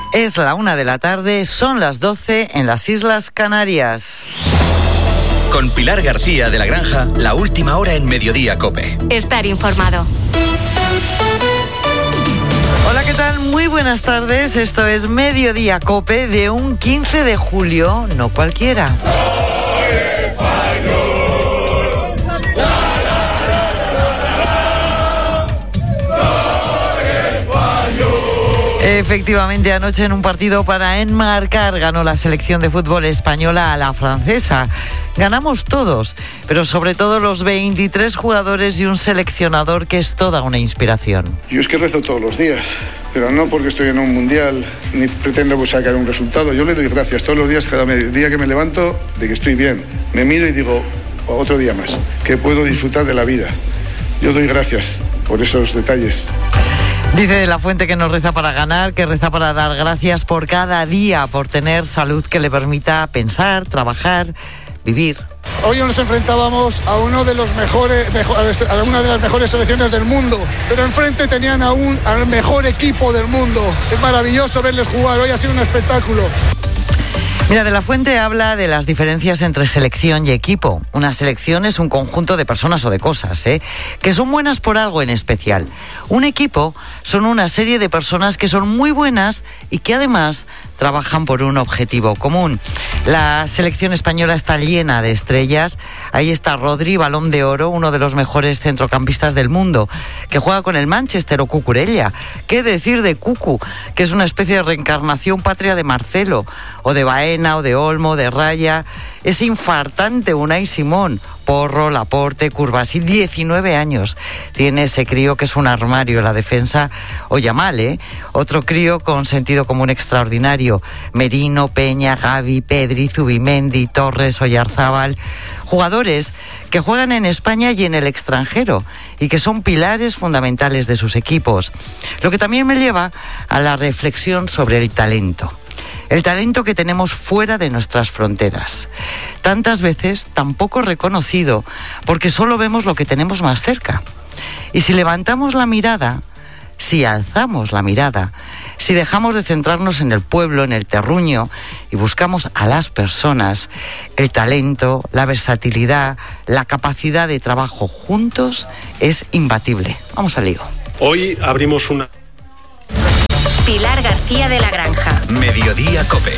Es la 1:00 p.m, son las 12 en las Islas Canarias. Con Pilar García de la Granja, la última hora en Mediodía COPE. Estar informado. Hola, ¿qué tal? Muy buenas tardes. Esto es Mediodía COPE de un 15 de julio, no cualquiera. Efectivamente, anoche en un partido para enmarcar ganó la selección de fútbol española a la francesa. Ganamos todos, pero sobre todo los 23 jugadores y un seleccionador que es toda una inspiración. Yo es que rezo todos los días, pero no porque estoy en un mundial ni pretendo sacar un resultado. Yo le doy gracias todos los días, cada día que me levanto, de que estoy bien. Me miro y digo, otro día más, que puedo disfrutar de la vida. Yo doy gracias por esos detalles. Dice De la Fuente que no reza para ganar, que reza para dar gracias por cada día, por tener salud que le permita pensar, trabajar, vivir. Hoy nos enfrentábamos a una de las mejores selecciones del mundo, pero enfrente tenían al mejor equipo del mundo. Es maravilloso verles jugar, hoy ha sido un espectáculo. Mira, De la Fuente habla de las diferencias entre selección y equipo. Una selección es un conjunto de personas o de cosas, que son buenas por algo en especial. Un equipo son una serie de personas que son muy buenas y que además trabajan por un objetivo común. La selección española está llena de estrellas. Ahí está Rodri, Balón de Oro, uno de los mejores centrocampistas del mundo, que juega con el Manchester, o Cucurella. ¿Qué decir de Cucu, que es una especie de reencarnación patria de Marcelo, o de Baena, o de Olmo, de Raya? Es infartante Unai Simón, Porro, Laporte, Curbasí, 19 años. Tiene ese crío que es un armario en la defensa, o Yamal, otro crío con sentido común extraordinario. Merino, Peña, Gavi, Pedri, Zubimendi, Torres, Oyarzábal. Jugadores que juegan en España y en el extranjero y que son pilares fundamentales de sus equipos. Lo que también me lleva a la reflexión sobre el talento. El talento que tenemos fuera de nuestras fronteras. Tantas veces tan poco reconocido porque solo vemos lo que tenemos más cerca. Y si levantamos la mirada, si alzamos la mirada, si dejamos de centrarnos en el pueblo, en el terruño y buscamos a las personas, el talento, la versatilidad, la capacidad de trabajo juntos es imbatible. Vamos al lío. Hoy abrimos una... Pilar García de la Granja. Mediodía COPE.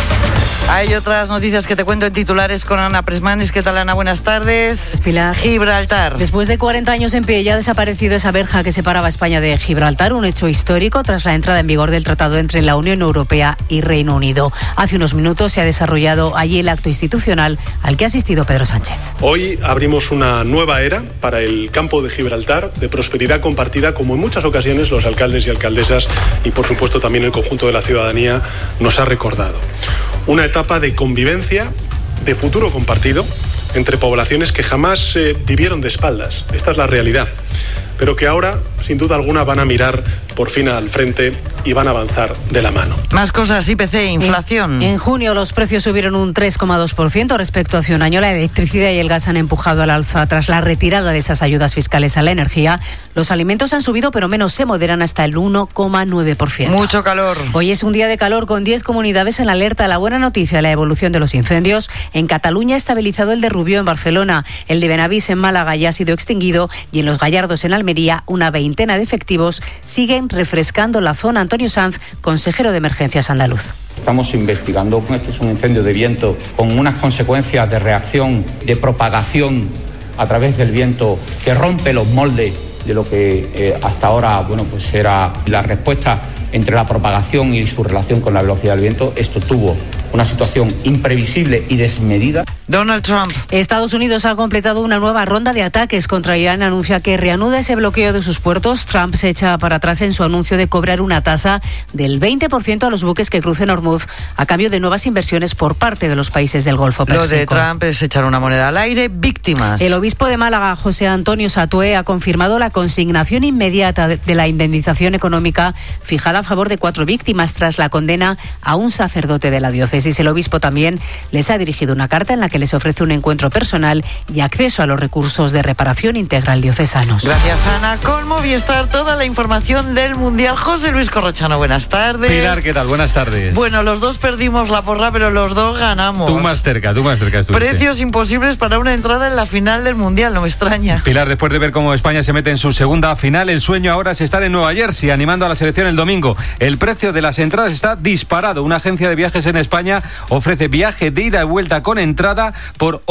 Hay otras noticias que te cuento en titulares con Ana Presmanis. ¿Qué tal, Ana? Buenas tardes. Pilar. Gibraltar. Después de 40 años en pie, ya ha desaparecido esa verja que separaba a España de Gibraltar, un hecho histórico tras la entrada en vigor del tratado entre la Unión Europea y Reino Unido. Hace unos minutos se ha desarrollado allí el acto institucional al que ha asistido Pedro Sánchez. Hoy abrimos una nueva era para el campo de Gibraltar, de prosperidad compartida, como en muchas ocasiones los alcaldes y alcaldesas y, por supuesto, también el conjunto de la ciudadanía nos ha recordado. Una etapa de convivencia, de futuro compartido, entre poblaciones que jamás vivieron de espaldas. Esta es la realidad. Pero que ahora, sin duda alguna, van a mirar por fin al frente y van a avanzar de la mano. Más cosas, IPC, inflación. En junio los precios subieron un 3,2% respecto a hace un año. La electricidad y el gas han empujado al alza tras la retirada de esas ayudas fiscales a la energía. Los alimentos han subido, pero menos, se moderan hasta el 1,9%. Mucho calor. Hoy es un día de calor con 10 comunidades en alerta. La buena noticia, la evolución de los incendios. En Cataluña ha estabilizado el de Rubió en Barcelona. El de Benavís en Málaga ya ha sido extinguido y en Los Gallardos en Almería una veintena de efectivos siguen refrescando la zona. Antonio Sanz, consejero de Emergencias andaluz. Estamos investigando. Este es un incendio de viento con unas consecuencias de reacción, de propagación a través del viento que rompe los moldes de lo que hasta ahora era la respuesta entre la propagación y su relación con la velocidad del viento. Esto tuvo una situación imprevisible y desmedida. Donald Trump. Estados Unidos ha completado una nueva ronda de ataques contra Irán. Anuncia que reanuda ese bloqueo de sus puertos. Trump se echa para atrás en su anuncio de cobrar una tasa del 20% a los buques que crucen Hormuz a cambio de nuevas inversiones por parte de los países del Golfo Pérsico. Lo de Trump es echar una moneda al aire. Víctimas. El obispo de Málaga, José Antonio Satué, ha confirmado la consignación inmediata de la indemnización económica fijada a favor de 4 víctimas tras la condena a un sacerdote de la diócesis. El obispo también les ha dirigido una carta en la que les ofrece un encuentro personal y acceso a los recursos de reparación integral diocesanos. Gracias, Ana. Con Movistar, toda la información del Mundial. José Luis Corrochano, buenas tardes. Pilar, ¿qué tal? Buenas tardes. Bueno, los dos perdimos la porra, pero los dos ganamos. Tú más cerca estuviste. Precios imposibles para una entrada en la final del Mundial, no me extraña. Pilar, después de ver cómo España se mete en su segunda final, el sueño ahora es estar en Nueva Jersey animando a la selección el domingo. El precio de las entradas está disparado. Una agencia de viajes en España ofrece viaje de ida y vuelta con entrada por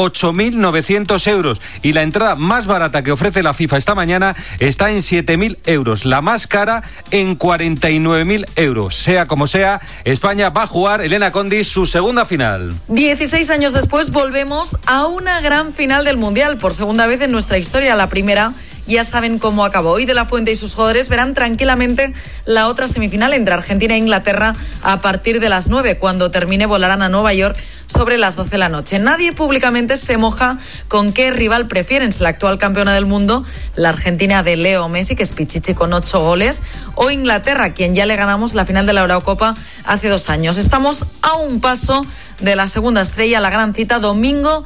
8.900 euros. Y la entrada más barata que ofrece la FIFA esta mañana está en 7.000 euros. La más cara en 49.000 euros. Sea como sea, España va a jugar, Elena Condis, su segunda final. 16 años después volvemos a una gran final del Mundial, por segunda vez en nuestra historia. La primera ya saben cómo acabó. Hoy De La Fuente y sus jugadores verán tranquilamente la otra semifinal entre Argentina e Inglaterra a partir de las 9. Cuando termine volarán a Nueva York sobre las 12 de la noche. Nadie públicamente se moja con qué rival prefieren, si la actual campeona del mundo, la Argentina de Leo Messi, que es pichichi con 8 goles, o Inglaterra, a quien ya le ganamos la final de la Eurocopa hace 2 años. Estamos a un paso de la segunda estrella, la gran cita, domingo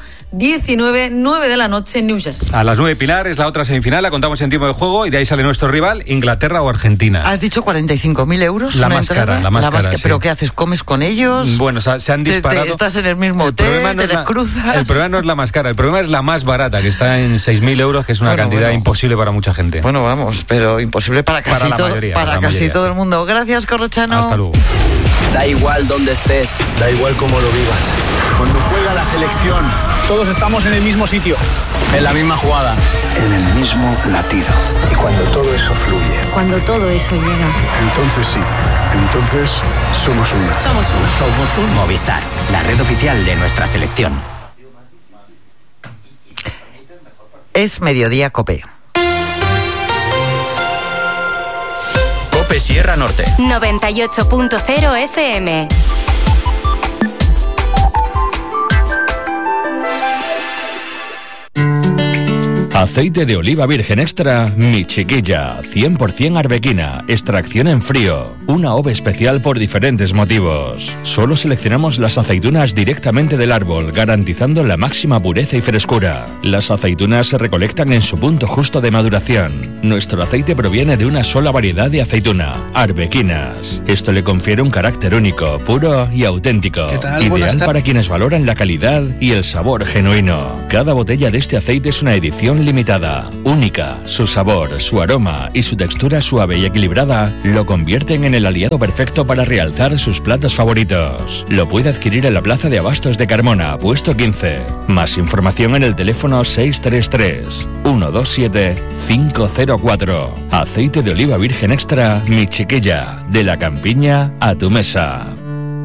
19, 9 de la noche en New Jersey. A las 9, Pilar, es la otra semifinal, la contamos en tiempo de juego y de ahí sale nuestro rival, Inglaterra o Argentina. ¿Has dicho 45.000 euros? La más cara, sí. ¿Pero qué haces? ¿Comes con ellos? Bueno, se han disparado. Estás en el mismo hotel, te les cruzas. El problema no es la más cara, el problema es la más barata, que está en 6.000 euros, que es una cantidad imposible para mucha gente. Bueno, vamos, pero imposible para casi todo el mundo. Gracias, Corrochano. Hasta luego. Da igual dónde estés, da igual cómo lo vivas. Cuando juega la selección, todos estamos en el mismo sitio, en la misma jugada, en el mismo latido. Y cuando todo eso fluye, cuando todo eso llega, entonces sí, entonces somos una. Somos un Movistar, la red oficial de nuestra selección. Es Mediodía COPE. COPE Sierra Norte 98.0 FM. Aceite de oliva virgen extra, Mi Chiquilla, 100% arbequina, extracción en frío, una ove especial por diferentes motivos. Solo seleccionamos las aceitunas directamente del árbol, garantizando la máxima pureza y frescura. Las aceitunas se recolectan en su punto justo de maduración. Nuestro aceite proviene de una sola variedad de aceituna, arbequinas. Esto le confiere un carácter único, puro y auténtico. Ideal para quienes valoran la calidad y el sabor genuino. Cada botella de este aceite es una edición limitada, única. Su sabor, su aroma y su textura suave y equilibrada lo convierten en el aliado perfecto para realzar sus platos favoritos. Lo puede adquirir en la Plaza de Abastos de Carmona, puesto 15. Más información en el teléfono 633-127-504. Aceite de oliva virgen extra, Mi Chiquilla, de la campiña a tu mesa.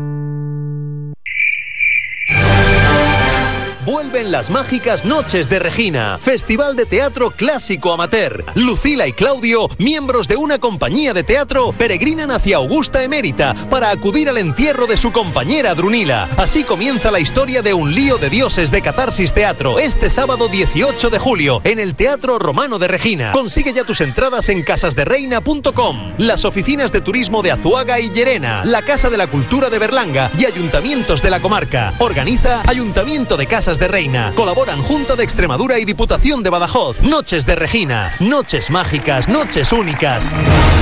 Vuelven las mágicas Noches de Regina, festival de teatro clásico amateur. Lucila y Claudio, miembros de una compañía de teatro, peregrinan hacia Augusta Emérita para acudir al entierro de su compañera Drunila. Así comienza la historia de un lío de dioses de Catarsis Teatro, este sábado 18 de julio, en el Teatro Romano de Regina. Consigue ya tus entradas en casasdereina.com, las oficinas de turismo de Azuaga y Llerena, la Casa de la Cultura de Berlanga y ayuntamientos de la comarca. Organiza Ayuntamiento de Casas de Reina. Colaboran Junta de Extremadura y Diputación de Badajoz. Noches de Regina. Noches mágicas, noches únicas.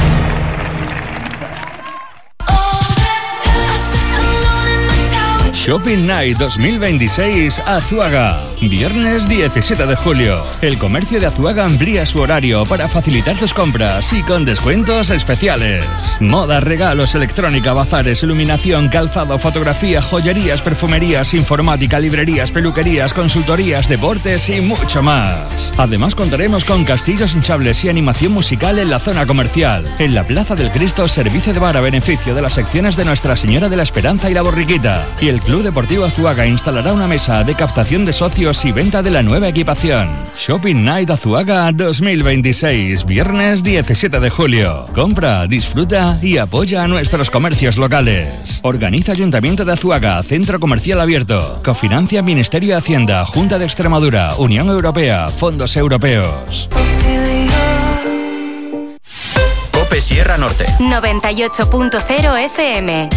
Shopping Night 2026 Azuaga. Viernes 17 de julio. El comercio de Azuaga amplía su horario para facilitar tus compras y con descuentos especiales. Moda, regalos, electrónica, bazares, iluminación, calzado, fotografía, joyerías, perfumerías, informática, librerías, peluquerías, consultorías, deportes y mucho más. Además contaremos con castillos hinchables y animación musical en la zona comercial. En la Plaza del Cristo, servicio de bar a beneficio de las secciones de Nuestra Señora de la Esperanza y la Borriquita. Y el Club Deportivo Azuaga instalará una mesa de captación de socios y venta de la nueva equipación. Shopping Night Azuaga 2026, viernes 17 de julio. Compra, disfruta y apoya a nuestros comercios locales. Organiza Ayuntamiento de Azuaga, Centro Comercial Abierto. Cofinancia Ministerio de Hacienda, Junta de Extremadura, Unión Europea, Fondos Europeos. COPE COPE Sierra Norte. 98.0 FM.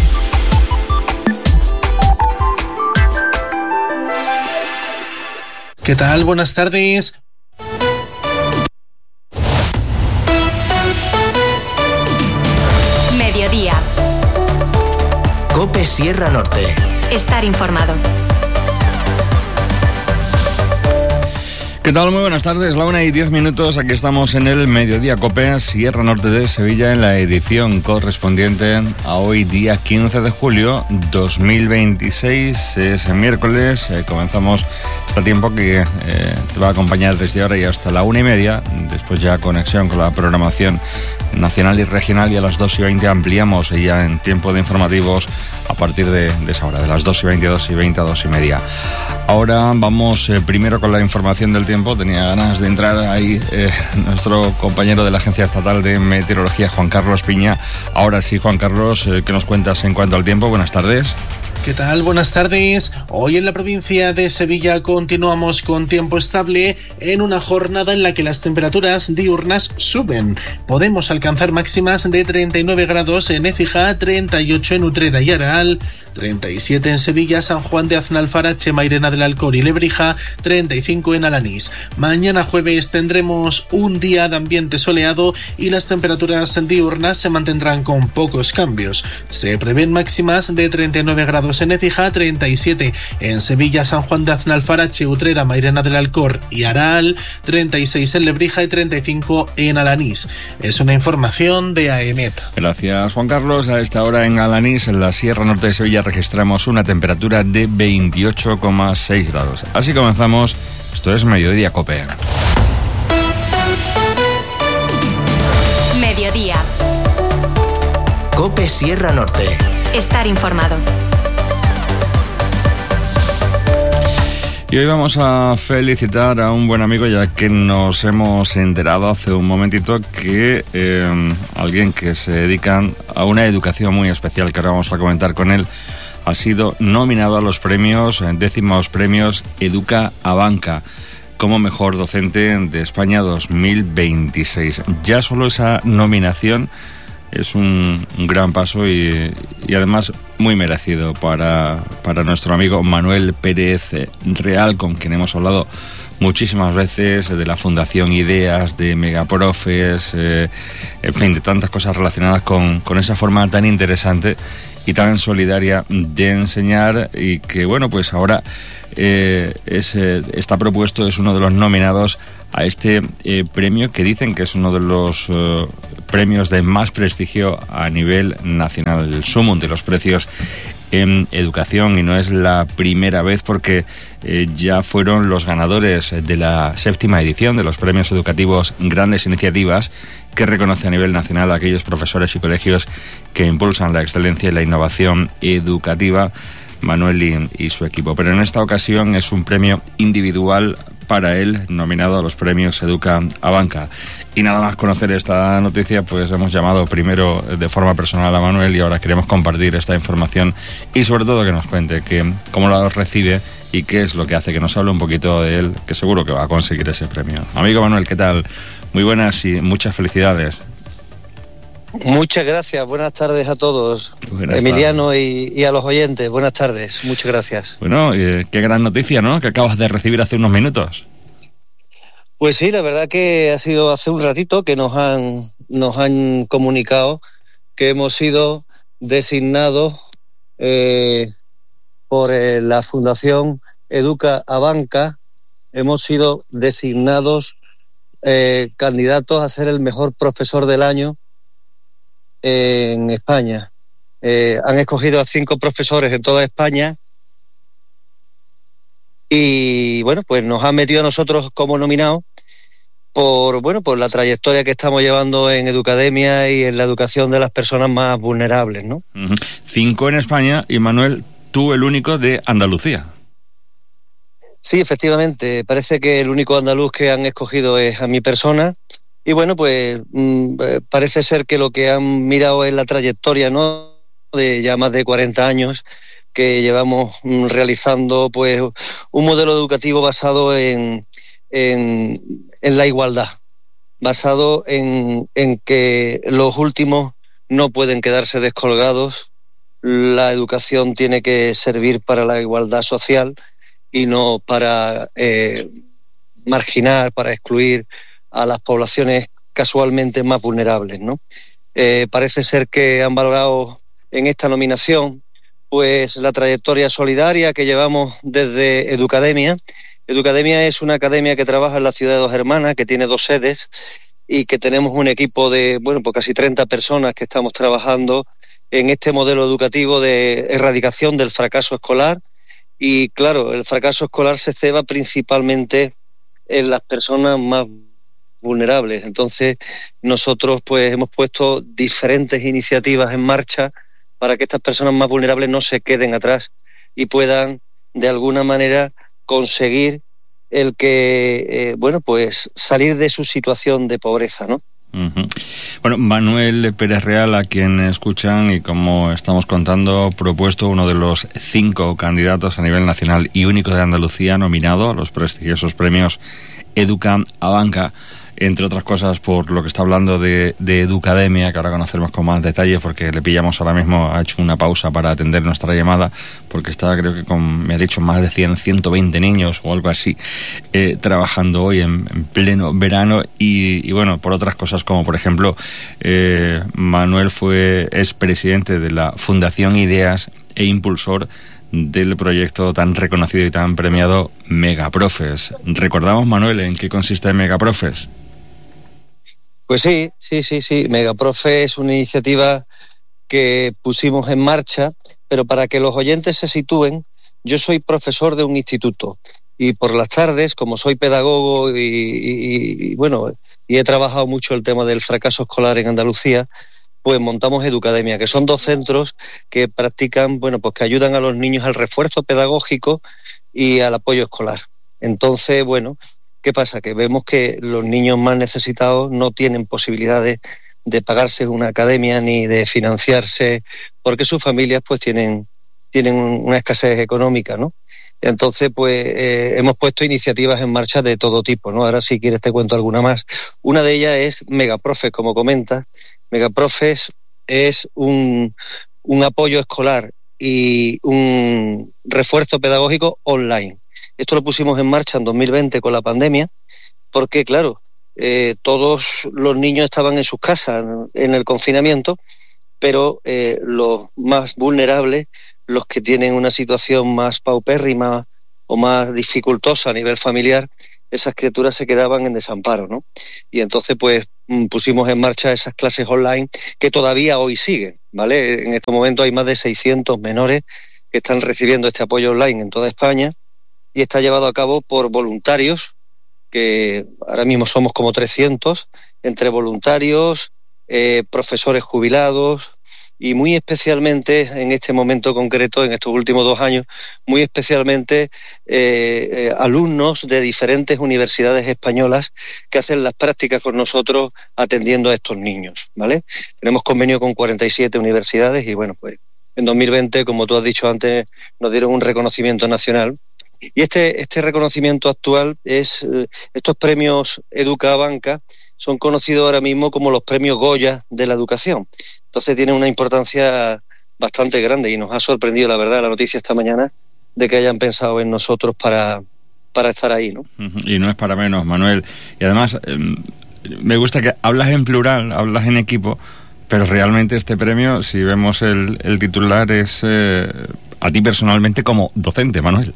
¿Qué tal? Buenas tardes. Mediodía. COPE Sierra Norte. Estar informado. ¿Qué tal? Muy buenas tardes, la 1:10. Aquí estamos en el Mediodía COPE Sierra Norte de Sevilla, en la edición correspondiente a hoy, día 15 de julio 2026. Es miércoles. Comenzamos este tiempo que te va a acompañar desde ahora y hasta la 1:30. Después ya conexión con la programación nacional y regional, y a las 2:20 ampliamos ya en tiempo de informativos a partir de esa hora, de las 2:20, 2:20 a 2:30. Ahora vamos primero con la información del tiempo. Tenía ganas de entrar ahí nuestro compañero de la Agencia Estatal de Meteorología, Juan Carlos Piña. Ahora sí, Juan Carlos, ¿qué nos cuentas en cuanto al tiempo? Buenas tardes. ¿Qué tal? Buenas tardes. Hoy en la provincia de Sevilla continuamos con tiempo estable en una jornada en la que las temperaturas diurnas suben. Podemos alcanzar máximas de 39 grados en Écija, 38 en Utrera y Aral, 37 en Sevilla, San Juan de Aznalfara, Chemairena del Alcor y Lebrija, 35 en Alanís. Mañana jueves tendremos un día de ambiente soleado y las temperaturas diurnas se mantendrán con pocos cambios. Se prevén máximas de 39 grados en Écija, 37 en Sevilla, San Juan de Aznalfara, Utrera, Mairena del Alcor y Aral, 36 en Lebrija y 35 en Alanís. Es una información de AEMET. Gracias, Juan Carlos. A esta hora en Alanís, en la Sierra Norte de Sevilla, registramos una temperatura de 28,6 grados. Así comenzamos. Esto es Mediodía COPE. Mediodía. COPE Sierra Norte. Estar informado. Y hoy vamos a felicitar a un buen amigo, ya que nos hemos enterado hace un momentito que alguien que se dedica a una educación muy especial, que ahora vamos a comentar con él, ha sido nominado a los premios, 10º premios Educa Abanca, como mejor docente de España 2026. Ya solo esa nominación es un gran paso y además muy merecido para nuestro amigo Manuel Pérez Real, con quien hemos hablado muchísimas veces de la Fundación Ideas, de Megaprofes, en fin, de tantas cosas relacionadas con esa forma tan interesante y tan solidaria de enseñar, y que bueno, pues ahora está propuesto, es uno de los nominados a este premio, que dicen que es uno de los premios de más prestigio a nivel nacional, el sumum de los precios en educación, y no es la primera vez, porque ya fueron los ganadores de la 7ª edición de los premios educativos Grandes Iniciativas, que reconoce a nivel nacional a aquellos profesores y colegios que impulsan la excelencia y la innovación educativa, Manuel y su equipo. Pero en esta ocasión es un premio individual para él, nominado a los premios Educa Abanca. Y nada más conocer esta noticia, pues hemos llamado primero de forma personal a Manuel, y ahora queremos compartir esta información y sobre todo que nos cuente cómo lo recibe y qué es lo que hace, que nos hable un poquito de él, que seguro que va a conseguir ese premio. Amigo Manuel, ¿qué tal? Muy buenas y muchas felicidades. Muchas gracias, buenas tardes a todos, Emiliano y a los oyentes, buenas tardes, muchas gracias. Bueno, qué gran noticia, ¿no?, que acabas de recibir hace unos minutos. Pues sí, la verdad que ha sido hace un ratito que nos han comunicado que hemos sido designados por la Fundación Educa Abanca, hemos sido designados candidatos a ser el mejor profesor del año en España. Han escogido a 5 profesores en toda España y bueno, pues nos han metido a nosotros como nominados por la trayectoria que estamos llevando en Educademia y en la educación de las personas más vulnerables, ¿no? 5 en España, y Manuel, tú el único de Andalucía. Sí, efectivamente, parece que el único andaluz que han escogido es a mi persona. Y bueno, pues parece ser que lo que han mirado es la trayectoria, ¿no?, de ya más de 40 años que llevamos realizando pues un modelo educativo basado en la igualdad. basado en que los últimos no pueden quedarse descolgados. La educación tiene que servir para la igualdad social y no para marginar, para excluir a las poblaciones casualmente más vulnerables, ¿no? Parece ser que han valorado en esta nominación pues la trayectoria solidaria que llevamos desde Educademia. Educademia es una academia que trabaja en la ciudad de Dos Hermanas, que tiene 2 sedes y que tenemos un equipo de, pues casi 30 personas que estamos trabajando en este modelo educativo de erradicación del fracaso escolar. Y claro, el fracaso escolar se ceba principalmente en las personas más vulnerables. Entonces, nosotros pues hemos puesto diferentes iniciativas en marcha para que estas personas más vulnerables no se queden atrás y puedan, de alguna manera, conseguir el que, pues salir de su situación de pobreza, ¿no? Uh-huh. Bueno, Manuel Pérez Real, a quien escuchan y como estamos contando, propuesto uno de los 5 candidatos a nivel nacional y único de Andalucía nominado a los prestigiosos premios Educa-Abanca, entre otras cosas por lo que está hablando de Educademia, que ahora conoceremos con más detalles porque le pillamos ahora mismo, ha hecho una pausa para atender nuestra llamada porque está, creo que me ha dicho, más de 120 niños o algo así trabajando hoy en pleno verano y bueno, por otras cosas como por ejemplo Manuel es presidente de la Fundación Ideas e impulsor del proyecto tan reconocido y tan premiado Megaprofes. ¿Recordamos, Manuel, en qué consiste Megaprofes? Pues sí. Megaprofe es una iniciativa que pusimos en marcha, pero para que los oyentes se sitúen, yo soy profesor de un instituto y por las tardes, como soy pedagogo y he trabajado mucho el tema del fracaso escolar en Andalucía, pues montamos Educademia, que son 2 centros que practican, pues que ayudan a los niños al refuerzo pedagógico y al apoyo escolar. Entonces, ¿qué pasa? Que vemos que los niños más necesitados no tienen posibilidades de pagarse una academia ni de financiarse porque sus familias pues tienen una escasez económica, ¿no? Entonces, hemos puesto iniciativas en marcha de todo tipo, ¿no? Ahora, si quieres, te cuento alguna más. Una de ellas es Megaprofes, como comentas. Megaprofes es un apoyo escolar y un refuerzo pedagógico online. Esto lo pusimos en marcha en 2020 con la pandemia, porque, claro, todos los niños estaban en sus casas en el confinamiento, pero los más vulnerables, los que tienen una situación más paupérrima o más dificultosa a nivel familiar, esas criaturas se quedaban en desamparo, ¿no? Y entonces, pusimos en marcha esas clases online que todavía hoy siguen, ¿vale? En este momento hay más de 600 menores que están recibiendo este apoyo online en toda España y está llevado a cabo por voluntarios, que ahora mismo somos como 300, entre voluntarios, profesores jubilados y muy especialmente en este momento concreto, en estos últimos 2 años, muy especialmente alumnos de diferentes universidades españolas que hacen las prácticas con nosotros atendiendo a estos niños, ¿vale? Tenemos convenio con 47 universidades y en 2020, como tú has dicho antes, nos dieron un reconocimiento nacional. Y este reconocimiento actual es, estos premios Educa-Abanca son conocidos ahora mismo como los premios Goya de la educación. Entonces tienen una importancia bastante grande y nos ha sorprendido, la verdad, la noticia esta mañana de que hayan pensado en nosotros para estar ahí, ¿no? Y no es para menos, Manuel. Y además, me gusta que hablas en plural, hablas en equipo, pero realmente este premio, si vemos el titular, es a ti personalmente como docente, Manuel.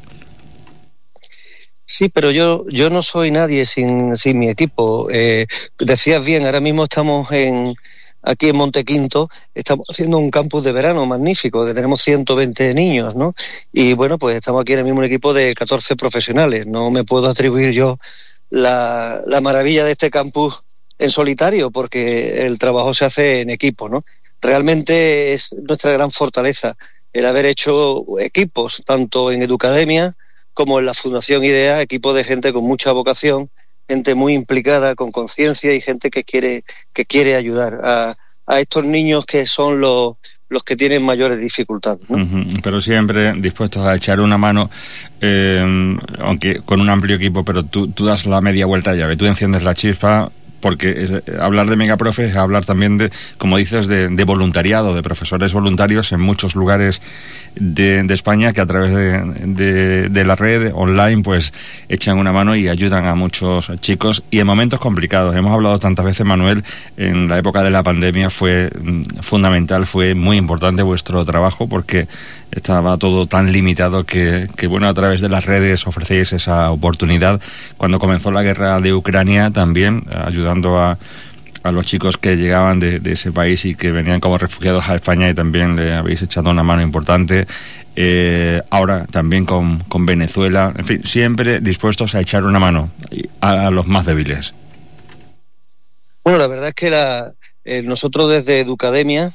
Sí, pero yo no soy nadie sin mi equipo. Decías bien, ahora mismo estamos aquí en Montequinto, estamos haciendo un campus de verano magnífico, que tenemos 120 niños, ¿no? Y estamos aquí ahora mismo un equipo de 14 profesionales. No me puedo atribuir yo la maravilla de este campus en solitario, porque el trabajo se hace en equipo, ¿no? Realmente es nuestra gran fortaleza el haber hecho equipos, tanto en Educademia como en la Fundación IDEA, equipo de gente con mucha vocación, gente muy implicada, con conciencia y gente que quiere ayudar a estos niños que son los que tienen mayores dificultades, ¿no? Pero siempre dispuestos a echar una mano, aunque con un amplio equipo, pero tú das la media vuelta a llave, tú enciendes la chispa porque hablar de megaprofes es hablar también de, como dices, de voluntariado, de profesores voluntarios en muchos lugares de España que a través de la red online pues echan una mano y ayudan a muchos chicos y en momentos complicados. Hemos hablado tantas veces, Manuel, en la época de la pandemia fue fundamental, fue muy importante vuestro trabajo porque estaba todo tan limitado que bueno, a través de las redes ofrecéis esa oportunidad. Cuando comenzó la guerra de Ucrania también, ayudando a los chicos que llegaban de ese país y que venían como refugiados a España, y también le habéis echado una mano importante. Ahora también con Venezuela, en fin, siempre dispuestos a echar una mano a los más débiles. Bueno, la verdad es que nosotros desde Educademia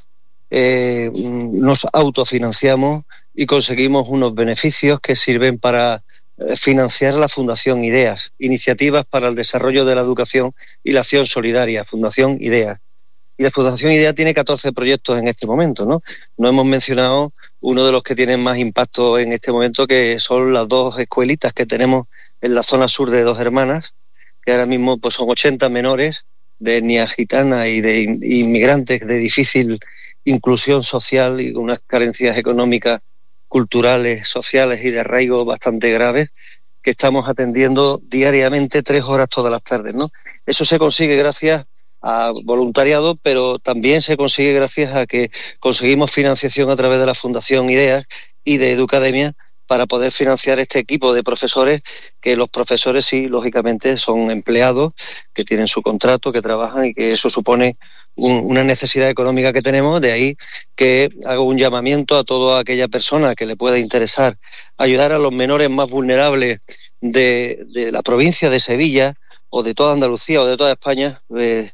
nos autofinanciamos y conseguimos unos beneficios que sirven para financiar la Fundación Ideas, iniciativas para el desarrollo de la educación y la acción solidaria, Fundación Ideas. Y la Fundación Ideas tiene 14 proyectos en este momento, ¿no? No hemos mencionado uno de los que tienen más impacto en este momento, que son las 2 escuelitas que tenemos en la zona sur de Dos Hermanas, que ahora mismo pues son 80 menores de etnia gitana y de inmigrantes de difícil inclusión social y con unas carencias económicas, culturales, sociales y de arraigo bastante graves, que estamos atendiendo diariamente 3 horas todas las tardes, ¿no? Eso se consigue gracias a voluntariado, pero también se consigue gracias a que conseguimos financiación a través de la Fundación Ideas y de Educademia para poder financiar este equipo de profesores, que los profesores sí, lógicamente, son empleados, que tienen su contrato, que trabajan y que eso supone una necesidad económica que tenemos. De ahí que hago un llamamiento a toda aquella persona que le pueda interesar ayudar a los menores más vulnerables de la provincia de Sevilla o de toda Andalucía o de toda España,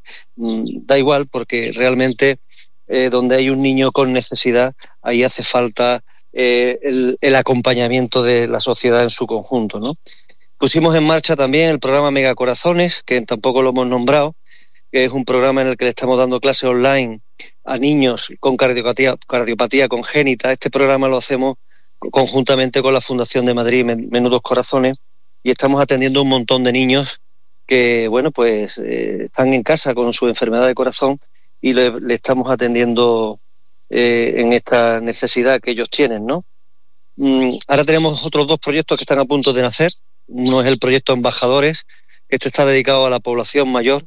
da igual, porque realmente donde hay un niño con necesidad, ahí hace falta el acompañamiento de la sociedad en su conjunto, ¿no? Pusimos en marcha también el programa Megacorazones, que tampoco lo hemos nombrado, que es un programa en el que le estamos dando clases online a niños con cardiopatía congénita. Este programa lo hacemos conjuntamente con la Fundación de Madrid, Menudos Corazones, y estamos atendiendo a un montón de niños que, bueno, pues están en casa con su enfermedad de corazón y le estamos atendiendo en esta necesidad que ellos tienen, ¿no? Ahora tenemos otros 2 proyectos que están a punto de nacer. Uno es el proyecto Embajadores, que este está dedicado a la población mayor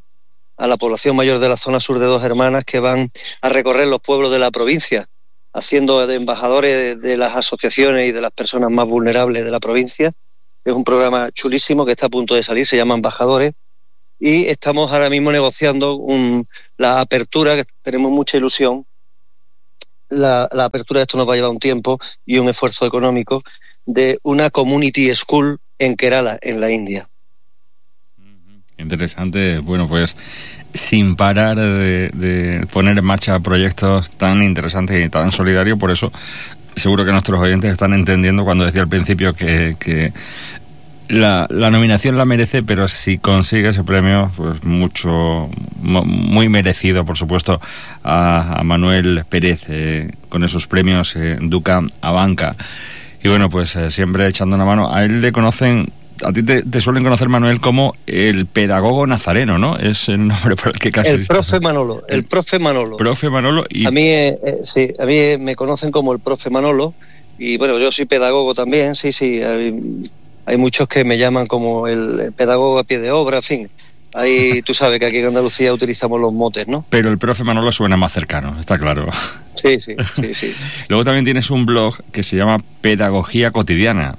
de la zona sur de Dos Hermanas, que van a recorrer los pueblos de la provincia, haciendo de embajadores de las asociaciones y de las personas más vulnerables de la provincia. Es un programa chulísimo que está a punto de salir, se llama Embajadores, y estamos ahora mismo negociando la apertura, que tenemos mucha ilusión. La apertura de esto nos va a llevar un tiempo y un esfuerzo económico, de una community school en Kerala, en la India. Interesante. Bueno, pues sin parar de poner en marcha proyectos tan interesantes y tan solidarios. Por eso seguro que nuestros oyentes están entendiendo cuando decía al principio que la nominación la merece, pero si consigue ese premio, pues muy merecido, por supuesto, a Manuel Pérez con esos premios Duca Abanca. Y bueno, pues siempre echando una mano. A él le conocen, a ti te suelen conocer, Manuel, como el pedagogo nazareno, ¿no? Es el nombre por el que casi... El profe Manolo. Profe Manolo. Y... A mí me conocen como el profe Manolo, y bueno, yo soy pedagogo también, sí. Hay muchos que me llaman como el pedagogo a pie de obra, en fin. Ahí tú sabes que aquí en Andalucía utilizamos los motes, ¿no? Pero el profe Manolo suena más cercano, está claro. Sí. Luego también tienes un blog que se llama Pedagogía Cotidiana.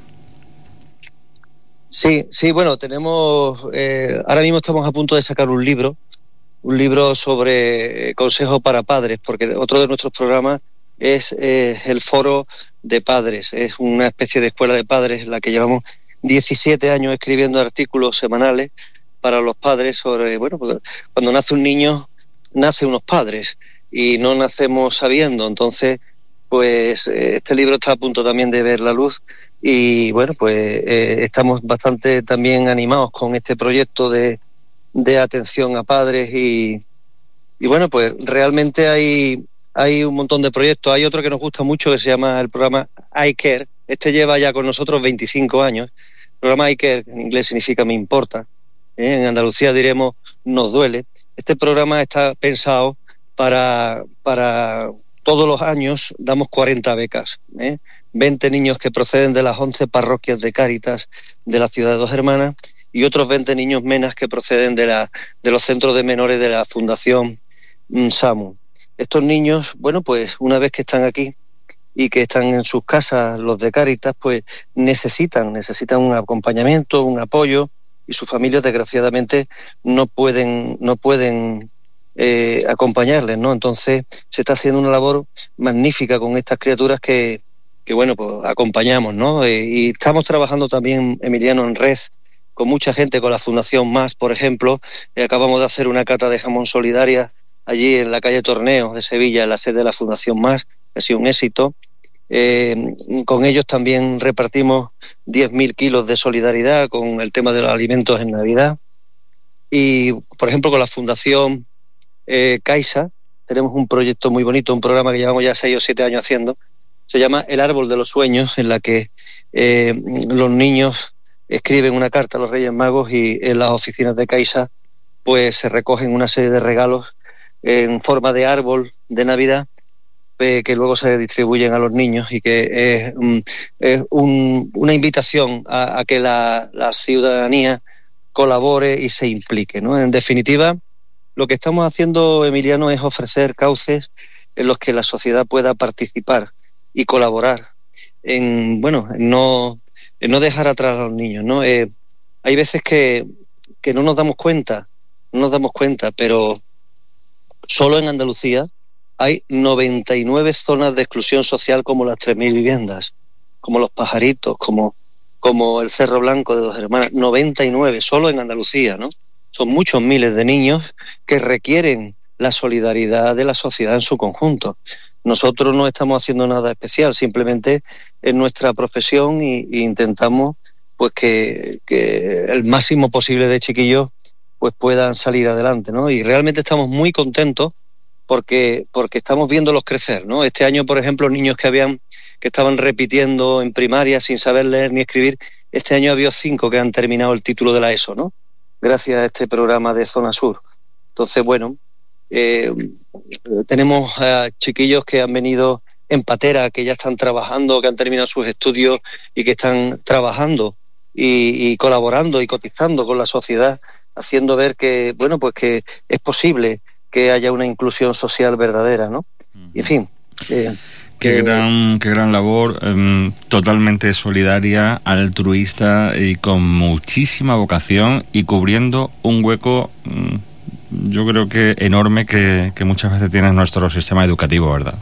Sí, bueno, tenemos... ahora mismo estamos a punto de sacar un libro sobre consejos para padres, porque otro de nuestros programas es el foro de padres. Es una especie de escuela de padres en la que llevamos 17 años escribiendo artículos semanales para los padres sobre, bueno, pues cuando nace un niño, nace unos padres y no nacemos sabiendo. Entonces, pues este libro está a punto también de ver la luz y, bueno, pues estamos bastante también animados con este proyecto de atención a padres y bueno, pues realmente hay un montón de proyectos. Hay otro que nos gusta mucho que se llama el programa iCare. Este lleva ya con nosotros 25 años. El programa iCare en inglés significa me importa. En Andalucía diremos nos duele. Este programa está pensado para todos los años, damos 40 becas, 20 niños que proceden de las 11 parroquias de Cáritas de la ciudad de Dos Hermanas y otros 20 niños menas que proceden de los centros de menores de la Fundación SAMU. Estos niños, bueno, pues una vez que están aquí y que están en sus casas, los de Cáritas, pues necesitan un acompañamiento, un apoyo, y sus familias desgraciadamente no pueden acompañarles, ¿no? Entonces se está haciendo una labor magnífica con estas criaturas que bueno, pues acompañamos, ¿no? Y estamos trabajando también, Emiliano, en red con mucha gente, con la Fundación Más, por ejemplo. Acabamos de hacer una cata de jamón solidaria allí en la calle Torneo de Sevilla, en la sede de la Fundación Más, que ha sido un éxito. Con ellos también repartimos 10.000 kilos de solidaridad con el tema de los alimentos en Navidad. Y, por ejemplo, con la Fundación Caixa tenemos un proyecto muy bonito, un programa que llevamos ya 6 o 7 años haciendo. Se llama El Árbol de los Sueños, en la que los niños escriben una carta a los Reyes Magos y en las oficinas de Caixa pues se recogen una serie de regalos en forma de árbol de Navidad que luego se distribuyen a los niños, y que es una invitación a que la ciudadanía colabore y se implique, ¿no? En definitiva, lo que estamos haciendo, Emiliano, es ofrecer cauces en los que la sociedad pueda participar y colaborar en no dejar atrás a los niños, ¿no? Hay veces que no nos damos cuenta, pero solo en Andalucía hay 99 zonas de exclusión social, como las 3.000 viviendas, como Los Pajaritos, como el Cerro Blanco de Dos Hermanas. 99 solo en Andalucía, ¿no? Son muchos miles de niños que requieren la solidaridad de la sociedad en su conjunto. Nosotros no estamos haciendo nada especial, simplemente en nuestra profesión y intentamos pues que el máximo posible de chiquillos pues puedan salir adelante, ¿no? Y realmente estamos muy contentos porque estamos viéndolos crecer, ¿no? Este año, por ejemplo, niños que estaban repitiendo en primaria sin saber leer ni escribir, este año había 5 que han terminado el título de la ESO, ¿no? Gracias a este programa de Zona Sur. Entonces, bueno, tenemos chiquillos que han venido en patera, que ya están trabajando, que han terminado sus estudios y que están trabajando y colaborando y cotizando con la sociedad, haciendo ver que, bueno, pues que es posible que haya una inclusión social verdadera, ¿no? Y en fin. Qué gran labor, totalmente solidaria, altruista y con muchísima vocación, y cubriendo un hueco, yo creo que enorme, que muchas veces tiene nuestro sistema educativo, ¿verdad?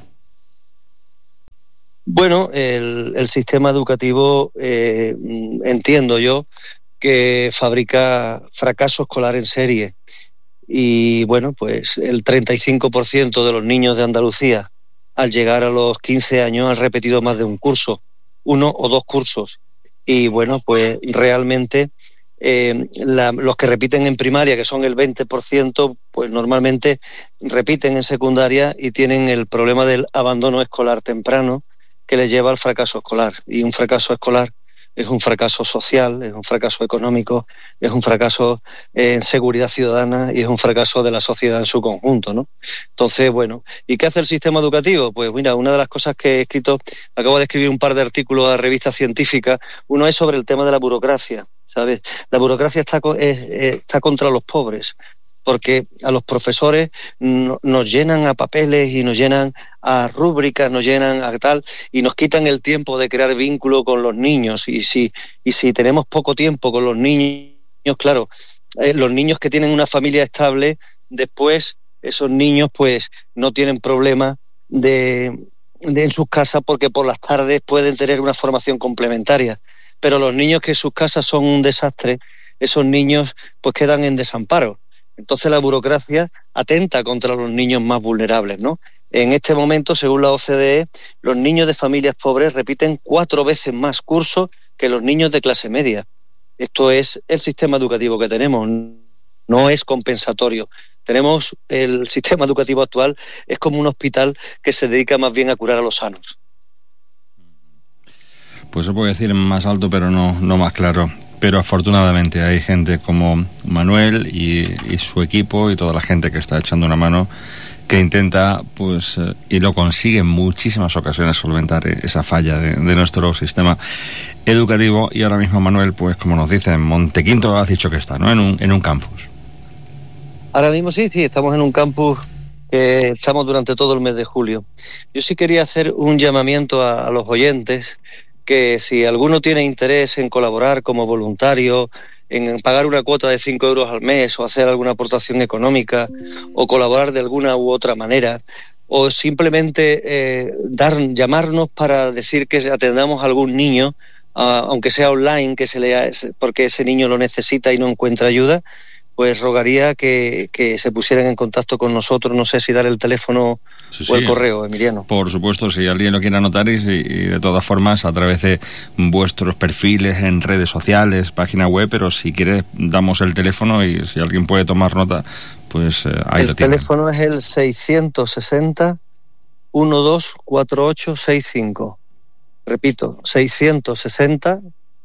Bueno, el sistema educativo, entiendo yo, que fabrica fracaso escolar en serie. Y bueno, pues el 35% de los niños de Andalucía, al llegar a los 15 años, han repetido más de un curso, 1 o 2 cursos. Y bueno, pues realmente los que repiten en primaria, que son el 20%, pues normalmente repiten en secundaria y tienen el problema del abandono escolar temprano, que les lleva al fracaso escolar. Y un fracaso escolar es un fracaso social, es un fracaso económico, es un fracaso en seguridad ciudadana y es un fracaso de la sociedad en su conjunto, ¿no? Entonces, bueno, ¿y qué hace el sistema educativo? Pues mira, una de las cosas que he escrito, acabo de escribir un par de artículos a revistas científicas. Uno es sobre el tema de la burocracia, ¿sabes? La burocracia está contra los pobres, porque a los profesores nos llenan a papeles y nos llenan a rúbricas, nos llenan a tal, y nos quitan el tiempo de crear vínculo con los niños. Y si tenemos poco tiempo con los niños, claro, los niños que tienen una familia estable, después esos niños pues no tienen problema en sus casas, porque por las tardes pueden tener una formación complementaria. Pero los niños que sus casas son un desastre, esos niños pues quedan en desamparo. Entonces la burocracia atenta contra los niños más vulnerables, ¿no? En este momento, según la OCDE, los niños de familias pobres repiten 4 veces más cursos que los niños de clase media. Esto es el sistema educativo que tenemos, no es compensatorio. Tenemos el sistema educativo actual, es como un hospital que se dedica más bien a curar a los sanos. Pues se puede decir más alto, pero no más claro. pero afortunadamente hay gente como Manuel y su equipo y toda la gente que está echando una mano, que intenta, pues, y lo consigue en muchísimas ocasiones, solventar esa falla de nuestro sistema educativo. Y ahora mismo, Manuel, pues como nos dice, en Montequinto has dicho que está, ¿no? En un campus. Ahora mismo sí, estamos en un campus que estamos durante todo el mes de julio. Yo sí quería hacer un llamamiento a los oyentes, que si alguno tiene interés en colaborar como voluntario, en pagar una cuota de 5 euros al mes o hacer alguna aportación económica o colaborar de alguna u otra manera, o simplemente llamarnos para decir que atendamos a algún niño, aunque sea online, porque ese niño lo necesita y no encuentra ayuda, pues rogaría que se pusieran en contacto con nosotros. No sé si dar el teléfono o el correo, Emiliano. Por supuesto, si alguien lo quiere anotar, y de todas formas a través de vuestros perfiles en redes sociales, página web, pero si quieres damos el teléfono y si alguien puede tomar nota, pues ahí lo tiene. El teléfono es el 660 124865. Repito, 660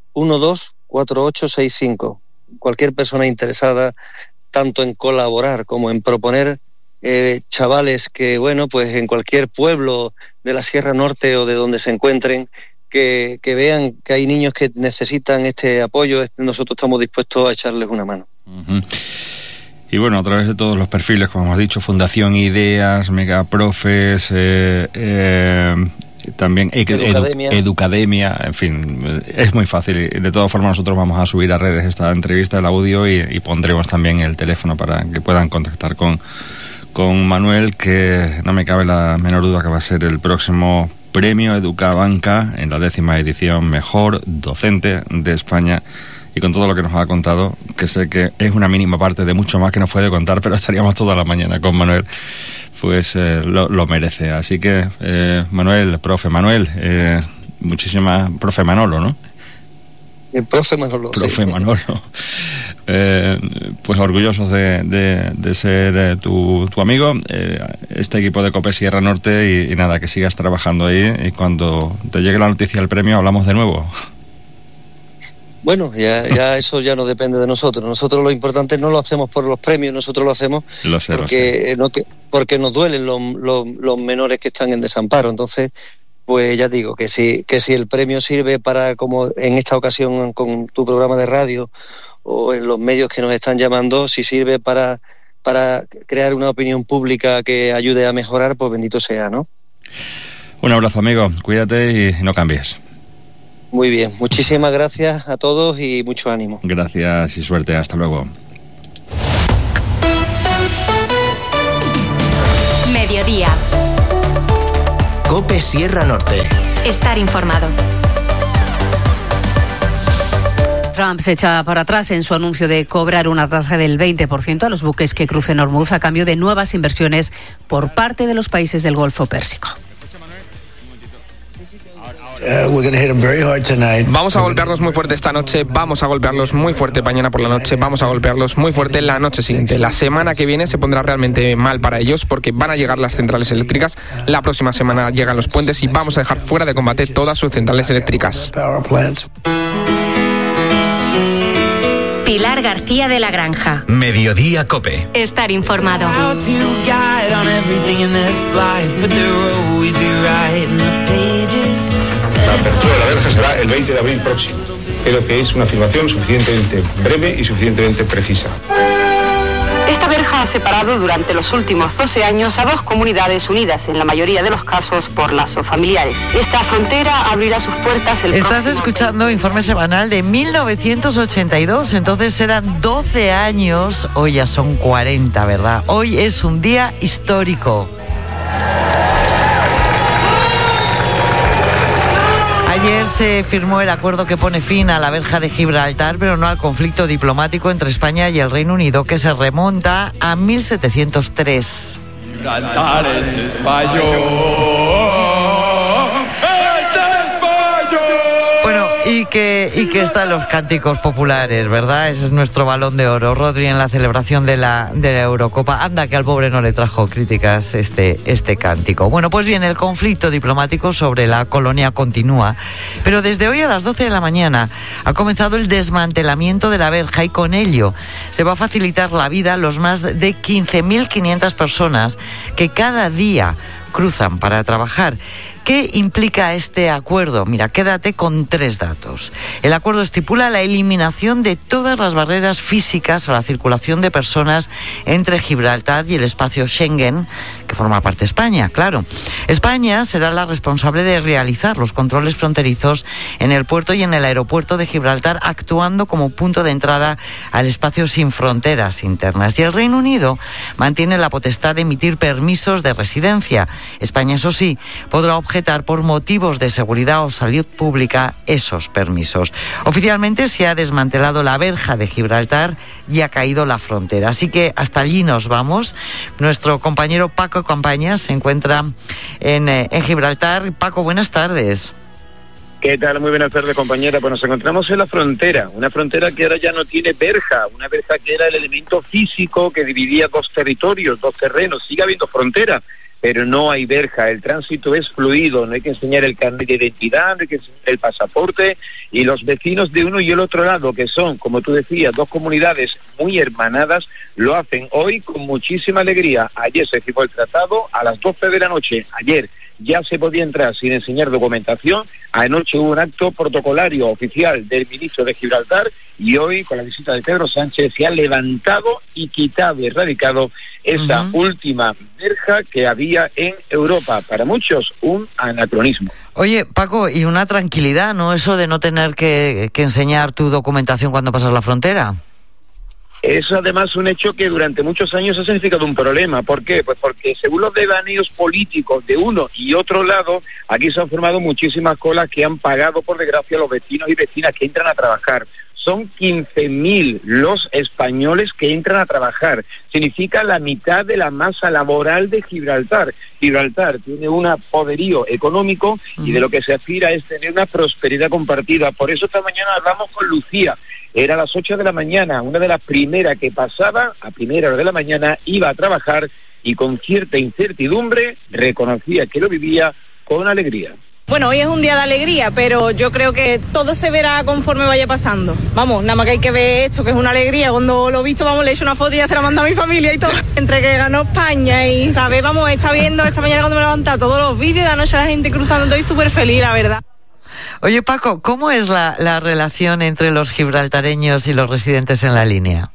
124865. Cualquier persona interesada tanto en colaborar como en proponer chavales que, bueno, pues en cualquier pueblo de la Sierra Norte o de donde se encuentren, que vean que hay niños que necesitan este apoyo, nosotros estamos dispuestos a echarles una mano. Uh-huh. Y bueno, a través de todos los perfiles, como hemos dicho, Fundación Ideas, Megaprofes, también Educademia, en fin, es muy fácil. De todas formas, nosotros vamos a subir a redes esta entrevista, el audio, y pondremos también el teléfono para que puedan contactar con Manuel, que no me cabe la menor duda que va a ser el próximo premio Educabanca en la 10ª edición Mejor Docente de España. Y con todo lo que nos ha contado, que sé que es una mínima parte de mucho más que nos puede contar, pero estaríamos toda la mañana con Manuel, pues lo merece. Así que, Manuel, profe Manuel, profe Manolo, ¿no? El profe Manolo. Profe sí. Manolo. Pues orgullosos de ser tu amigo, este equipo de COPE Sierra Norte, y nada, que sigas trabajando ahí, y cuando te llegue la noticia del premio hablamos de nuevo. Bueno, ya eso ya no depende de nosotros. Nosotros lo importante no lo hacemos por los premios, nosotros lo hacemos porque nos duelen los menores que están en desamparo. Entonces, pues ya digo que si el premio sirve para, como en esta ocasión con tu programa de radio o en los medios que nos están llamando, si sirve para crear una opinión pública que ayude a mejorar, pues bendito sea, ¿no? Un abrazo, amigo. Cuídate y no cambies. Muy bien, muchísimas gracias a todos y mucho ánimo. Gracias y suerte, hasta luego. Mediodía. COPE Sierra Norte. Estar informado. Trump se echa para atrás en su anuncio de cobrar una tasa del 20% a los buques que crucen Hormuz a cambio de nuevas inversiones por parte de los países del Golfo Pérsico. Vamos a golpearlos muy fuerte esta noche, vamos a golpearlos muy fuerte mañana por la noche, vamos a golpearlos muy fuerte la noche siguiente. La semana que viene se pondrá realmente mal para ellos porque van a llegar las centrales eléctricas, la próxima semana llegan los puentes y vamos a dejar fuera de combate todas sus centrales eléctricas. Pilar García de la Granja. Mediodía COPE. Estar informado. La apertura de la verja será el 20 de abril próximo. Creo que es una afirmación suficientemente breve y suficientemente precisa. Esta verja ha separado durante los últimos 12 años a dos comunidades unidas, en la mayoría de los casos por lazos familiares. Esta frontera abrirá sus puertas el próximo... Estás escuchando Informe Semanal de 1982, entonces eran 12 años, hoy ya son 40, ¿verdad? Hoy es un día histórico. Ayer se firmó el acuerdo que pone fin a la verja de Gibraltar, pero no al conflicto diplomático entre España y el Reino Unido, que se remonta a 1703. Gibraltar es español. Bueno, ¿y que están los cánticos populares, ¿verdad? Ese es nuestro Balón de Oro. Rodri, en la celebración de la Eurocopa. Anda, que al pobre no le trajo críticas este cántico. Bueno, pues bien, el conflicto diplomático sobre la colonia continúa. Pero desde hoy a las 12 de la mañana ha comenzado el desmantelamiento de la verja y con ello se va a facilitar la vida a los más de 15.500 personas que cada día cruzan para trabajar. ¿Qué implica este acuerdo? Mira, quédate con 3 datos. El acuerdo estipula la eliminación de todas las barreras físicas a la circulación de personas entre Gibraltar y el espacio Schengen, que forma parte de España, claro. España será la responsable de realizar los controles fronterizos en el puerto y en el aeropuerto de Gibraltar, actuando como punto de entrada al espacio sin fronteras internas. Y el Reino Unido mantiene la potestad de emitir permisos de residencia. España, eso sí, podrá objetar por motivos de seguridad o salud pública esos permisos. Oficialmente se ha desmantelado la verja de Gibraltar y ha caído la frontera. Así que hasta allí nos vamos. Nuestro compañero Paco Campañas se encuentra en Gibraltar. Paco, buenas tardes. ¿Qué tal? Muy buenas tardes, compañera. Pues nos encontramos en la frontera, una frontera que ahora ya no tiene verja, una verja que era el elemento físico que dividía 2 territorios, 2 terrenos. Sigue habiendo frontera, pero no hay verja, el tránsito es fluido, no hay que enseñar el carnet de identidad, no hay que enseñar el pasaporte, y los vecinos de uno y el otro lado, que son, como tú decías, 2 comunidades muy hermanadas, lo hacen hoy con muchísima alegría. Ayer se firmó el tratado a las 12 de la noche, ayer ya se podía entrar sin enseñar documentación. Anoche hubo un acto protocolario oficial del ministro de Gibraltar y hoy, con la visita de Pedro Sánchez, se ha levantado y quitado y erradicado esa última verja que había en Europa. Para muchos, un anacronismo. Oye, Paco, y una tranquilidad, ¿no? Eso de no tener que enseñar tu documentación cuando pasas la frontera. Es además un hecho que durante muchos años ha significado un problema. ¿Por qué? Pues porque según los devaneos políticos de uno y otro lado, aquí se han formado muchísimas colas que han pagado, por desgracia, los vecinos y vecinas que entran a trabajar. Son 15.000 los españoles que entran a trabajar. Significa la mitad de la masa laboral de Gibraltar. Gibraltar tiene un poderío económico y de lo que se aspira es tener una prosperidad compartida. Por eso esta mañana hablamos con Lucía. Era a las 8 de la mañana, una de las primeras que pasaba, a primera hora de la mañana, iba a trabajar y con cierta incertidumbre reconocía que lo vivía con alegría. Bueno, hoy es un día de alegría, pero yo creo que todo se verá conforme vaya pasando. Vamos, nada más que hay que ver esto, que es una alegría. Cuando lo he visto, vamos, le he hecho una foto y ya se la manda a mi familia y todo. Entre que ganó España y, ¿sabes? Vamos, está viendo esta mañana cuando me levanta todos los vídeos de anoche la gente cruzando, estoy súper feliz, la verdad. Oye, Paco, ¿cómo es la relación entre los gibraltareños y los residentes en la línea?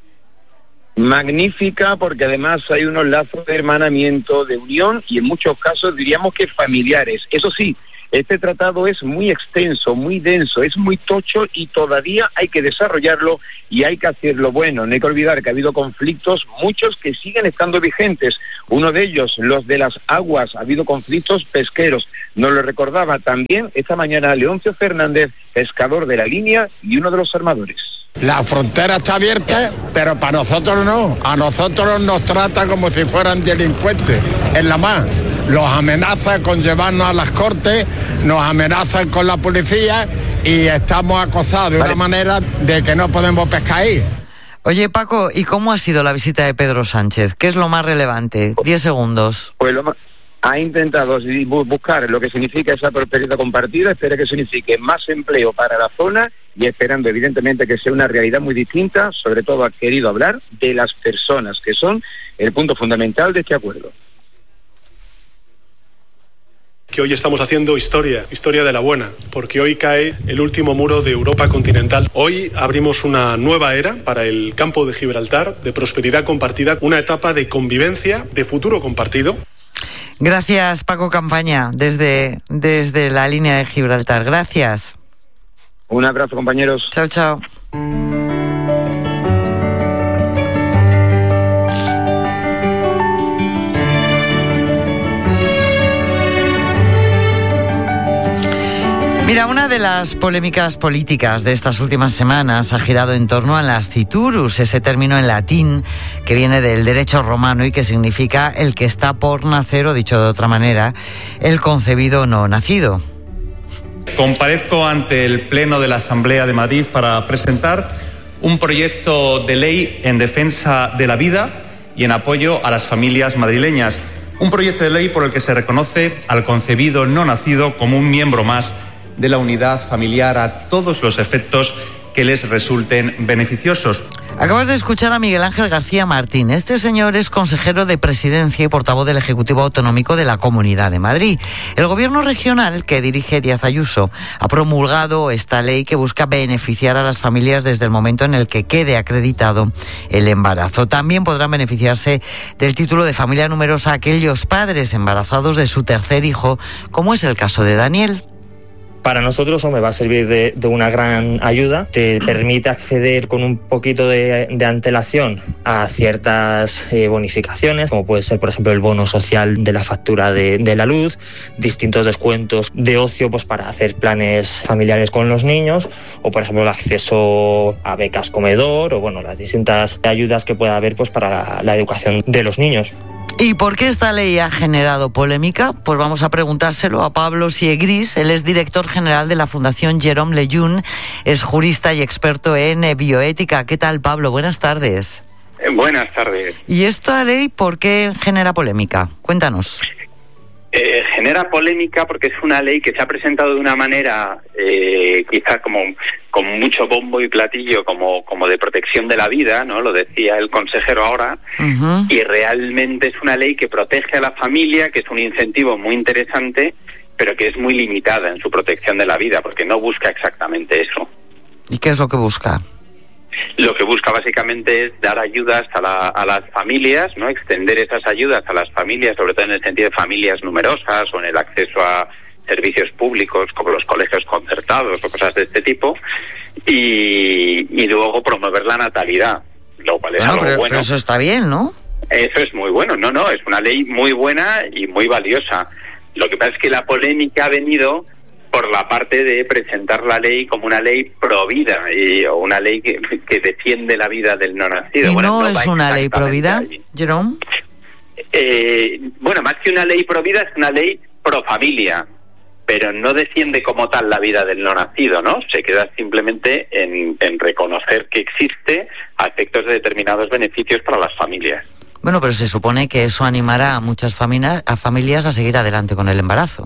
Magnífica, porque además hay unos lazos de hermanamiento, de unión y en muchos casos diríamos que familiares. Eso sí, este tratado es muy extenso, muy denso, es muy tocho y todavía hay que desarrollarlo y hay que hacerlo bueno. No hay que olvidar que ha habido conflictos, muchos que siguen estando vigentes. Uno de ellos, los de las aguas, ha habido conflictos pesqueros. Nos lo recordaba también esta mañana Leoncio Fernández, pescador de la línea y uno de los armadores. La frontera está abierta, pero para nosotros no. A nosotros nos trata como si fueran delincuentes. Es la más. Los amenazan con llevarnos a las cortes, nos amenazan con la policía y estamos acosados de una manera de que no podemos pescar ahí. Oye, Paco, ¿y cómo ha sido la visita de Pedro Sánchez? ¿Qué es lo más relevante? 10 segundos. Pues ha intentado buscar lo que significa esa prosperidad compartida, espera que signifique más empleo para la zona y esperando evidentemente que sea una realidad muy distinta. Sobre todo ha querido hablar de las personas, que son el punto fundamental de este acuerdo. Que hoy estamos haciendo historia de la buena, porque hoy cae el último muro de Europa continental. Hoy abrimos una nueva era para el campo de Gibraltar, de prosperidad compartida, una etapa de convivencia, de futuro compartido. Gracias, Paco Campaña, desde la línea de Gibraltar. Gracias. Un abrazo, compañeros. Chao, chao. Mira, una de las polémicas políticas de estas últimas semanas ha girado en torno a las nasciturus, ese término en latín que viene del derecho romano y que significa el que está por nacer, o dicho de otra manera, el concebido no nacido. Comparezco ante el Pleno de la Asamblea de Madrid para presentar un proyecto de ley en defensa de la vida y en apoyo a las familias madrileñas. Un proyecto de ley por el que se reconoce al concebido no nacido como un miembro más de la unidad familiar a todos los efectos que les resulten beneficiosos. Acabas de escuchar a Miguel Ángel García Martín. Este señor es consejero de Presidencia y portavoz del Ejecutivo Autonómico de la Comunidad de Madrid. El gobierno regional que dirige Díaz Ayuso ha promulgado esta ley que busca beneficiar a las familias desde el momento en el que quede acreditado el embarazo. También podrán beneficiarse del título de familia numerosa aquellos padres embarazados de su tercer hijo, como es el caso de Daniel. Para nosotros me va a servir de una gran ayuda. Te permite acceder con un poquito de antelación a ciertas bonificaciones, como puede ser, por ejemplo, el bono social de la factura de la luz, distintos descuentos de ocio pues para hacer planes familiares con los niños, o, por ejemplo, el acceso a becas comedor, o bueno, las distintas ayudas que pueda haber pues para la educación de los niños. ¿Y por qué esta ley ha generado polémica? Pues vamos a preguntárselo a Pablo Siegris. Él es director general de la Fundación Jérôme Lejeune, es jurista y experto en bioética. ¿Qué tal, Pablo? Buenas tardes. Buenas tardes. ¿Y esta ley por qué genera polémica? Cuéntanos. Genera polémica porque es una ley que se ha presentado de una manera quizás como con mucho bombo y platillo como de protección de la vida, ¿no? Lo decía el consejero ahora. Uh-huh. Y realmente es una ley que protege a la familia, que es un incentivo muy interesante, pero que es muy limitada en su protección de la vida, porque no busca exactamente eso. ¿Y qué es lo que busca? Lo que busca básicamente es dar ayudas a las familias, ¿no? Extender esas ayudas a las familias, sobre todo en el sentido de familias numerosas o en el acceso a servicios públicos como los colegios concertados o cosas de este tipo, y luego promover la natalidad, lo cual es algo bueno. Pero eso está bien, ¿no? Eso es muy bueno. No, es una ley muy buena y muy valiosa. Lo que pasa es que la polémica ha venido por la parte de presentar la ley como una ley pro vida o una ley que defiende la vida del no nacido. ¿Y no es una ley pro vida, Jérôme? Bueno, más que una ley pro vida, es una ley pro familia, pero no defiende como tal la vida del no nacido, ¿no? Se queda simplemente en reconocer que existe a efectos de determinados beneficios para las familias. Bueno, pero se supone que eso animará a muchas familias a seguir adelante con el embarazo.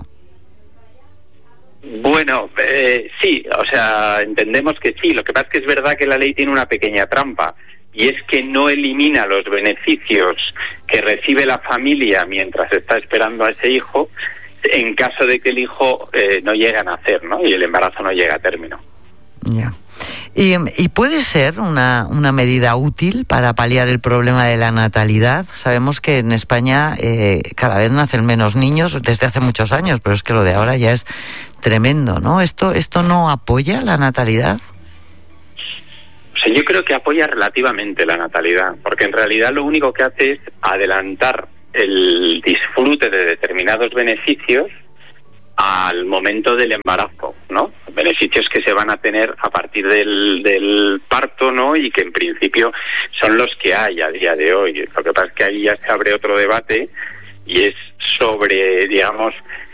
Bueno, sí, o sea, entendemos que sí. Lo que pasa es que es verdad que la ley tiene una pequeña trampa, y es que no elimina los beneficios que recibe la familia mientras está esperando a ese hijo, en caso de que el hijo no llegue a nacer, ¿no? Y el embarazo no llega a término. Ya. ¿Y puede ser una medida útil para paliar el problema de la natalidad? Sabemos que en España cada vez nacen menos niños desde hace muchos años, pero es que lo de ahora ya es tremendo, ¿no? ¿Esto no apoya la natalidad? O sea, yo creo que apoya relativamente la natalidad, porque en realidad lo único que hace es adelantar el disfrute de determinados beneficios al momento del embarazo, ¿no? Beneficios que se van a tener a partir del parto, ¿no? Y que en principio son los que hay a día de hoy. Lo que pasa es que ahí ya se abre otro debate, y es sobre, digamos,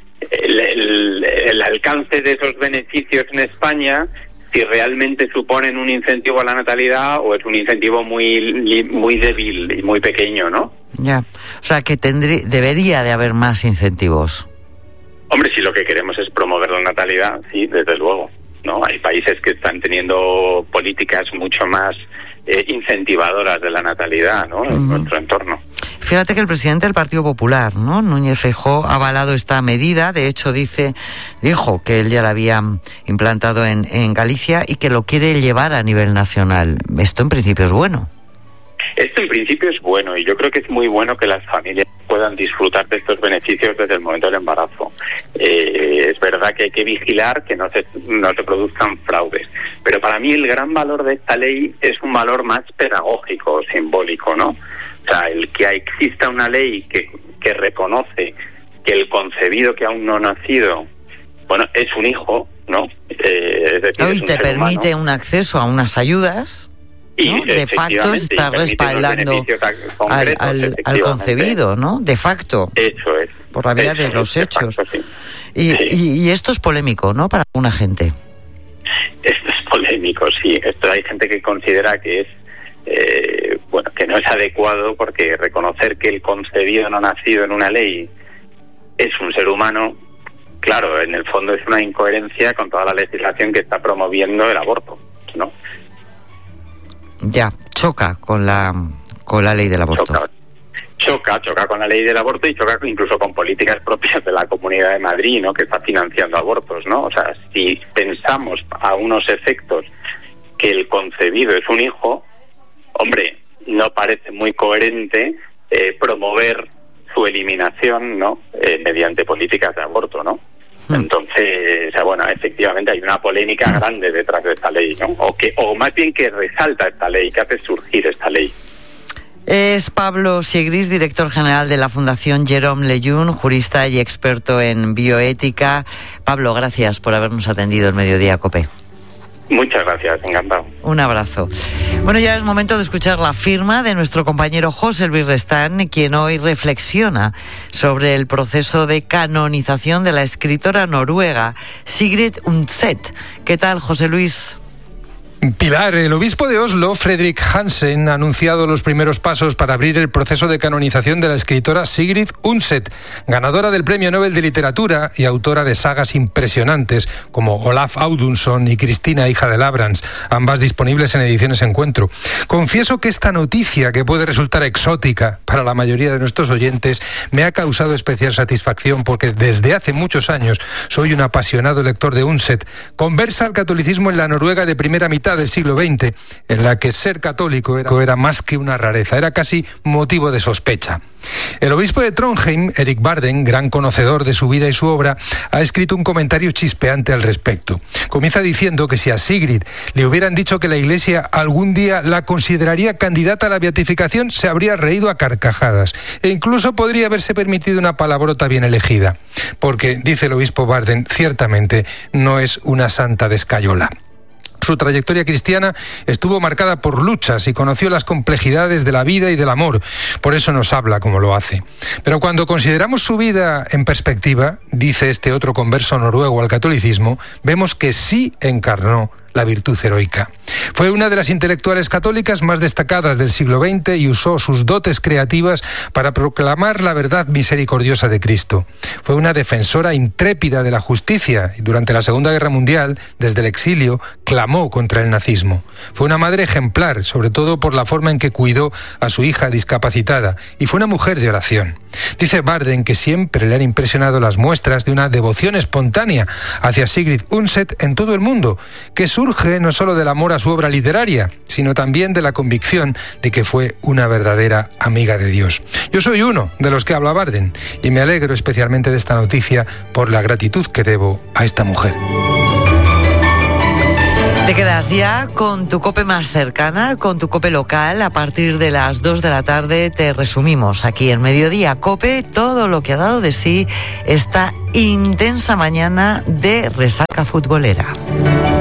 el alcance de esos beneficios en España, si realmente suponen un incentivo a la natalidad o es un incentivo muy débil y muy pequeño, ¿no? Ya, o sea que debería de haber más incentivos. Hombre, si lo que queremos es promover la natalidad, sí, desde luego, ¿no? Hay países que están teniendo políticas mucho más incentivadoras de la natalidad, ¿no? En nuestro entorno. Fíjate que el presidente del Partido Popular, ¿no?, Núñez Feijóo, ha avalado esta medida. De hecho, dijo que él ya la había implantado en Galicia y que lo quiere llevar a nivel nacional. Esto en principio es bueno. Esto en principio es bueno, y yo creo que es muy bueno que las familias puedan disfrutar de estos beneficios desde el momento del embarazo. Es verdad que hay que vigilar que no se produzcan fraudes, pero para mí el gran valor de esta ley es un valor más pedagógico, simbólico, ¿no? O sea, el que exista una ley que reconoce que el concebido que aún no ha nacido, bueno, es un hijo, ¿no? Es decir, y te permite un acceso a unas ayudas, ¿no? De facto está respaldando al concebido, ¿no? De facto. Eso es. Por la vía de los hechos. Facto, sí. Y esto es polémico, ¿no?, para alguna gente. Esto es polémico, sí. Esto hay gente que considera que es que no es adecuado, porque reconocer que el concebido no nacido en una ley es un ser humano, claro, en el fondo es una incoherencia con toda la legislación que está promoviendo el aborto, ¿no? Ya, choca con la ley del aborto. Choca con la ley del aborto y choca incluso con políticas propias de la Comunidad de Madrid, ¿no?, que está financiando abortos, ¿no? O sea, si pensamos a unos efectos que el concebido es un hijo, hombre, no parece muy coherente promover su eliminación, ¿no?, mediante políticas de aborto, ¿no? Entonces, efectivamente hay una polémica grande detrás de esta ley, ¿no? O más bien que resalta esta ley, que hace surgir esta ley. Es Pablo Siegris, director general de la Fundación Jérôme Lejeune, jurista y experto en bioética. Pablo, gracias por habernos atendido en Mediodía COPE. Muchas gracias, encantado. Un abrazo. Bueno, ya es momento de escuchar la firma de nuestro compañero José Luis Restán, quien hoy reflexiona sobre el proceso de canonización de la escritora noruega Sigrid Undset. ¿Qué tal, José Luis? Pilar, el obispo de Oslo, Fredrik Hansen, ha anunciado los primeros pasos para abrir el proceso de canonización de la escritora Sigrid Undset, ganadora del Premio Nobel de Literatura y autora de sagas impresionantes como Olaf Audunson y Cristina, hija de Labrans, ambas disponibles en ediciones Encuentro. Confieso que esta noticia, que puede resultar exótica para la mayoría de nuestros oyentes, me ha causado especial satisfacción, porque desde hace muchos años soy un apasionado lector de Undset, conversa al catolicismo en la Noruega de primera mitad del siglo XX, en la que ser católico era más que una rareza, era casi motivo de sospecha. El obispo de Trondheim, Erik Barden, gran conocedor de su vida y su obra, ha escrito un comentario chispeante al respecto. Comienza diciendo que si a Sigrid le hubieran dicho que la Iglesia algún día la consideraría candidata a la beatificación, se habría reído a carcajadas, e incluso podría haberse permitido una palabrota bien elegida, porque, dice el obispo Barden, ciertamente no es una santa de escayola. Su trayectoria cristiana estuvo marcada por luchas y conoció las complejidades de la vida y del amor. Por eso nos habla como lo hace. Pero cuando consideramos su vida en perspectiva, dice este otro converso noruego al catolicismo, vemos que sí encarnó la virtud heroica. Fue una de las intelectuales católicas más destacadas del siglo XX y usó sus dotes creativas para proclamar la verdad misericordiosa de Cristo. Fue una defensora intrépida de la justicia y durante la Segunda Guerra Mundial, desde el exilio, clamó contra el nazismo. Fue una madre ejemplar, sobre todo por la forma en que cuidó a su hija discapacitada, y fue una mujer de oración. Dice Barden que siempre le han impresionado las muestras de una devoción espontánea hacia Sigrid Undset en todo el mundo, que surge no solo del amor a su obra literaria, sino también de la convicción de que fue una verdadera amiga de Dios. Yo soy uno de los que habla Barden y me alegro especialmente de esta noticia por la gratitud que debo a esta mujer. Te quedas ya con tu COPE más cercana, con tu COPE local. A partir de las 2 de la tarde te resumimos aquí en Mediodía COPE todo lo que ha dado de sí esta intensa mañana de resaca futbolera.